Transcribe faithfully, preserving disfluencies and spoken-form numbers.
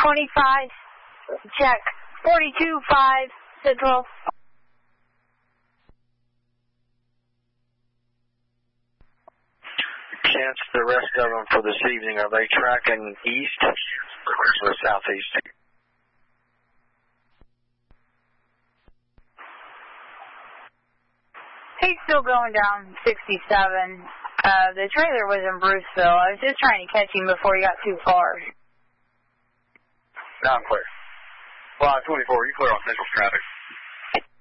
twenty-five, check. forty-two five, Central. Chance, the rest of them for this evening, are they tracking east or southeast? He's still going down sixty-seven. Uh, the trailer was in Bruceville. I was just trying to catch him before he got too far. Now I'm clear. Well, twenty-four, you clear on Central traffic.